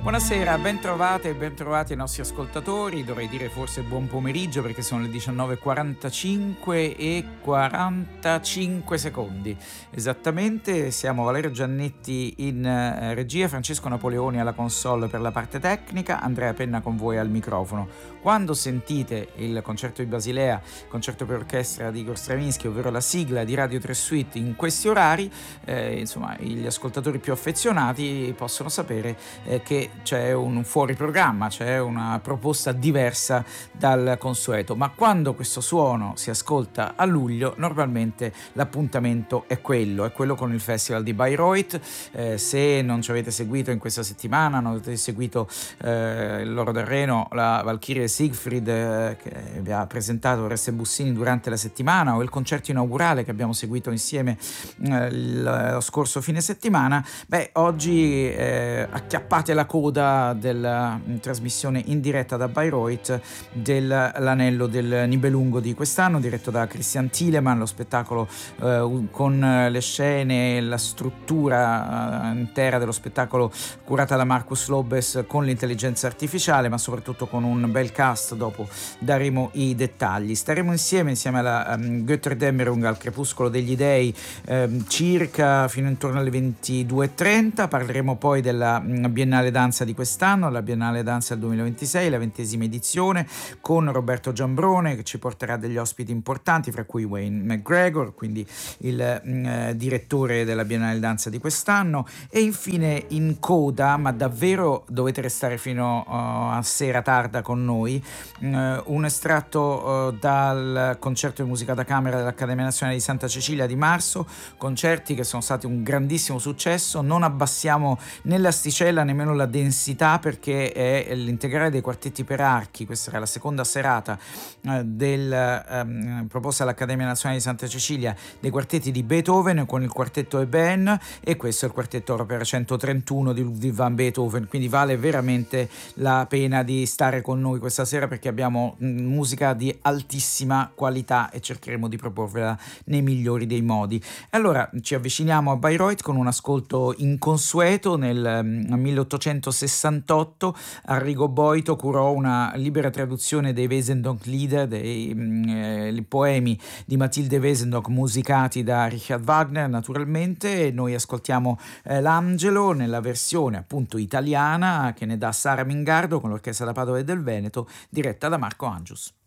Buonasera, ben trovate e ben trovati ai nostri ascoltatori, dovrei dire forse buon pomeriggio perché sono le 19:45 e 45 secondi. Esattamente, siamo Valerio Giannetti in regia, Francesco Napoleoni alla console per la parte tecnica, Andrea Penna con voi al microfono. Quando sentite il concerto di Basilea, concerto per orchestra di Igor Stravinsky, ovvero la sigla di Radio 3 Suite in questi orari, insomma, gli ascoltatori più affezionati possono sapere che c'è un fuori programma, c'è una proposta diversa dal consueto, ma quando questo suono si ascolta a luglio normalmente l'appuntamento è quello con il Festival di Bayreuth. Se non ci avete seguito in questa settimana, non avete seguito il Loro del Reno, la Valkyrie Siegfried che vi ha presentato Oreste Bussini durante la settimana, o il concerto inaugurale che abbiamo seguito insieme lo scorso fine settimana, oggi acchiappate la coda della trasmissione in diretta da Bayreuth dell'Anello del Nibelungo di quest'anno, diretto da Christian Thielemann, lo spettacolo con le scene e la struttura intera dello spettacolo curata da Markus Lobes con l'intelligenza artificiale, ma soprattutto con un bel cast. Dopo daremo i dettagli. Staremo insieme alla Götterdämmerung, al crepuscolo degli dei, circa fino intorno alle 22:30. Parleremo poi della Biennale Danza di quest'anno, la Biennale Danza del 2026, la 20ª edizione, con Roberto Giambrone che ci porterà degli ospiti importanti, fra cui Wayne McGregor, quindi il direttore della Biennale Danza di quest'anno. E infine in coda, ma davvero dovete restare fino a sera tarda con noi, un estratto dal concerto di musica da camera dell'Accademia Nazionale di Santa Cecilia di marzo, concerti che sono stati un grandissimo successo. Non abbassiamo né l'asticella nemmeno la densità, perché è l'integrale dei quartetti per archi. Questa era la seconda serata proposta all'Accademia Nazionale di Santa Cecilia, dei quartetti di Beethoven con il quartetto Eben, e questo è il quartetto opera 131 di Ludwig van Beethoven, quindi vale veramente la pena di stare con noi questa sera, perché abbiamo musica di altissima qualità e cercheremo di proporvela nei migliori dei modi. Allora ci avviciniamo a Bayreuth con un ascolto inconsueto. Nel 1868 Arrigo Boito curò una libera traduzione dei Wesendonck-Lieder, dei poemi di Matilde Wesendonck musicati da Richard Wagner, naturalmente, e noi ascoltiamo l'Angelo nella versione appunto italiana che ne dà Sara Mingardo con l'orchestra da Padova e del Veneto, diretta da Marco Angius.